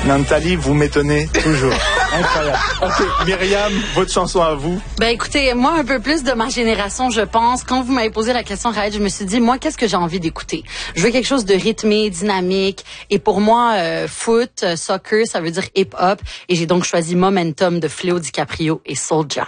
Nantali, vous m'étonnez toujours. Incroyable. OK, Myriam, votre chanson à vous. Ben écoutez, moi un peu plus de ma génération, je pense. Quand vous m'avez posé la question, Raed, je me suis dit, moi, qu'est-ce que j'ai envie d'écouter? Je veux quelque chose de rythmé, dynamique. Et pour moi, foot, soccer, ça veut dire hip-hop. Et j'ai donc choisi Momentum de Fléau DiCaprio et Soulja.